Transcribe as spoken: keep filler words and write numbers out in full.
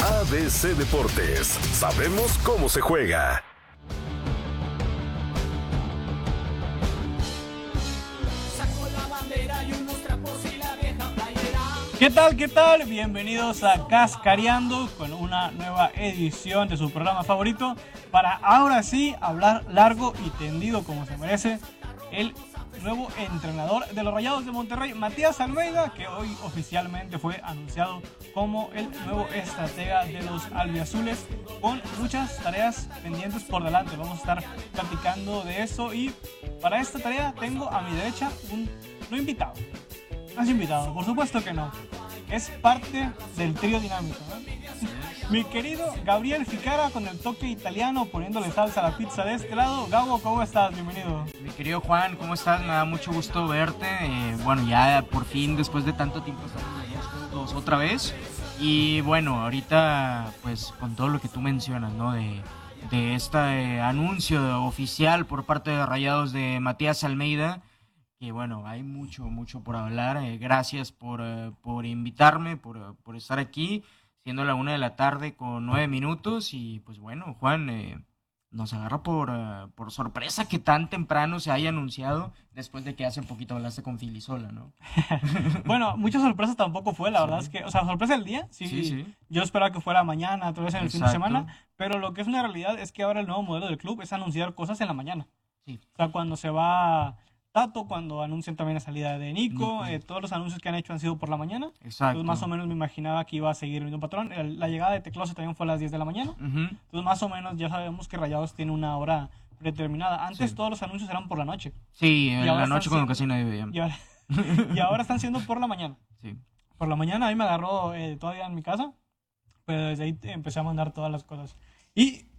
A B C Deportes, sabemos cómo se juega. ¿Qué tal? ¿Qué tal? Bienvenidos a Cascareando con una nueva edición de su programa favorito para ahora sí hablar largo y tendido como se merece el nuevo entrenador de los Rayados de Monterrey, Matías Almeida, que hoy oficialmente fue anunciado como el nuevo estratega de los albiazules, con muchas tareas pendientes por delante. Vamos a estar platicando de eso y para esta tarea tengo a mi derecha un no invitado. No es invitado, por supuesto que no. Es parte del trío dinámico, ¿no? Mi querido Gabriel Ficara, con el toque italiano, poniéndole salsa a la pizza de este lado. Gabo, ¿cómo estás? Bienvenido. Mi querido Juan, ¿cómo estás? Me da mucho gusto verte. Eh, bueno, ya por fin, después de tanto tiempo, estamos juntos otra vez. Y bueno, ahorita, pues, con todo lo que tú mencionas, ¿no? De, de este eh, anuncio oficial por parte de Rayados de Matías Almeida. Que bueno, hay mucho, mucho por hablar. Eh, gracias por, uh, por invitarme, por, uh, por estar aquí, siendo la una de la tarde con nueve minutos. Y pues bueno, Juan, eh, nos agarra por, uh, por sorpresa que tan temprano se haya anunciado, después de que hace poquito hablaste con Filisola, ¿no? Bueno, muchas sorpresas tampoco fue, la sí. verdad es que, o sea, sorpresa del día, sí, sí, sí. Yo esperaba que fuera mañana, otra vez en el Exacto. fin de semana, pero lo que es una realidad es que ahora el nuevo modelo del club es anunciar cosas en la mañana. Sí. O sea, cuando se va Tato, cuando anuncian también la salida de Nico, Nico. Eh, todos los anuncios que han hecho han sido por la mañana. Exacto. Entonces más o menos me imaginaba que iba a seguir el mismo patrón. El, la llegada de Teclose también fue a las diez de la mañana. Uh-huh. Entonces más o menos ya sabemos que Rayados tiene una hora predeterminada. Antes sí. todos los anuncios eran por la noche. Sí, en la noche cuando casi nadie veía. Y ahora, y ahora están siendo por la mañana. Sí. Por la mañana a mí me agarró eh, todavía en mi casa, pero desde ahí empecé a mandar todas las cosas. Y